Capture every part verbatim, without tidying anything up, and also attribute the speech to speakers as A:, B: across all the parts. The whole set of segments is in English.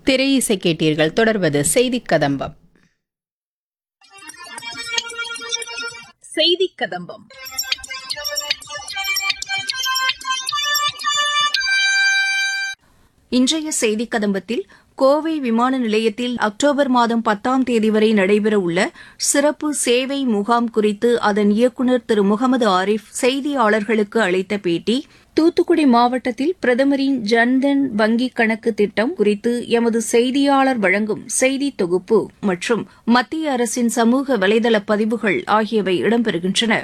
A: திரை இசை கேட்டீர்கள். தொடர்வது செய்திக் கதம்பம்.
B: செய்திக் கதம்பம்.
C: இன்றைய செய்திக் கதம்பத்தில் கோவை விமான நிலையத்தில் அக்டோபர் மாதம் பத்தாம் தேதி வரை நடைபெறவுள்ள சிறப்பு சேவை முகாம் குறித்து அதன் இயக்குநர் திரு முகமது ஆரிஃப் செய்தியாளர்களுக்கு அளித்த பேட்டி, தூத்துக்குடி மாவட்டத்தில் பிரதமரின் ஜன்தன் வங்கிக் கணக்கு திட்டம் குறித்து எமது செய்தியாளர் வழங்கும் செய்தி தொகுப்பு மற்றும் மத்திய அரசின் சமூக வலைதள பதிவுகள் ஆகியவை இடம்பெறுகின்றன.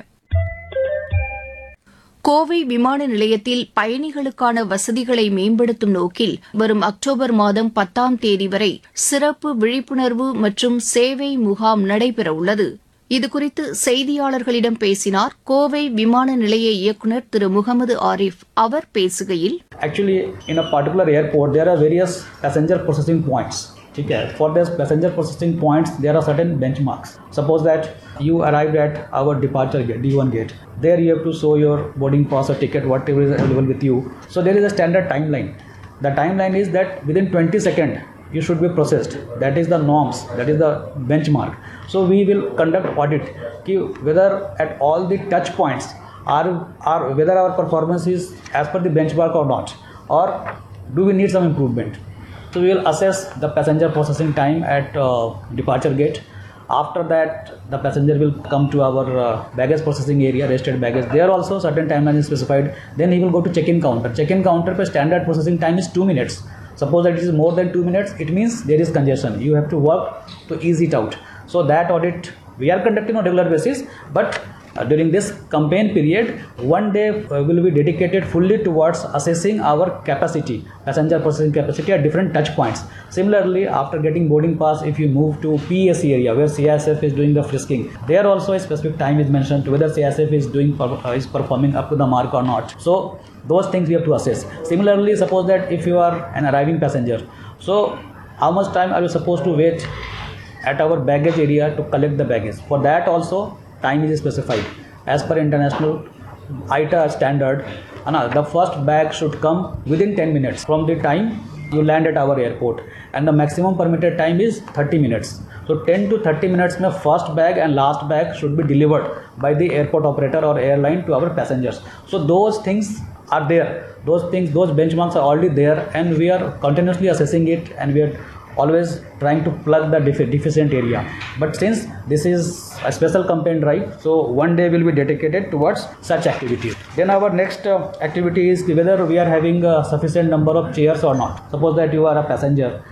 C: கோவை விமான நிலையத்தில் பயணிகளுக்கான வசதிகளை மேம்படுத்தும் நோக்கில் வரும் அக்டோபர் மாதம் பத்தாம் தேதி வரை சிறப்பு விழிப்புணர்வு மற்றும் சேவை முகாம் நடைபெறவுள்ளது. இதுகுறித்து செய்தியாளர்களிடம் பேசினார் கோவை விமான நிலைய இயக்குநர் திரு முகமது ஆரிஃப். அவர் பேசுகையில்,
D: Actually, in a particular airport, there are various passenger processing points. Okay. For these passenger processing points, there are certain benchmarks. Suppose that you arrived at our departure gate, D one gate. There you have to show your boarding pass or ticket, whatever is available with you. So there is a standard timeline. The timeline is that within twenty seconds, you should be processed. That is the norms. That is the benchmark. So we will conduct audit whether at all the touch points are, are whether our performance is as per the benchmark or not, or do we need some improvement. So we will assess the passenger processing time at uh, departure gate. After that, the passenger will come to our uh, baggage processing area, registered baggage. There also certain timeline is specified. Then he will go to check-in counter. Check-in counter per standard processing time is two minutes. Suppose that it is more than two minutes, it means there is congestion. You have to work to ease it out. So that audit we are conducting on a regular basis, but Uh, during this campaign period, one day uh, will be dedicated fully towards assessing our capacity, passenger processing capacity at different touch points. Similarly, after getting boarding pass, if you move to P A C area where C S F is doing the frisking, there also a specific time is mentioned to whether C S F is doing uh, is performing up to the mark or not. So those things we have to assess. Similarly, suppose that if you are an arriving passenger, so how much time are you supposed to wait at our baggage area to collect the baggage? For that also time is specified as per international I T A standard. The first bag should come within ten minutes from the time you land at our airport, and the maximum permitted time is thirty minutes. So ten to thirty minutes mein first bag and last bag should be delivered by the airport operator or airline to our passengers. So those things are there. Those things, those benchmarks are already there, and we are continuously assessing it, and we are always trying to plug the defi- deficient area. But since this is a special campaign drive, so one day will be dedicated towards such activities. Then our next uh, activity is whether we are having a sufficient number of chairs or not. Suppose that you are a passenger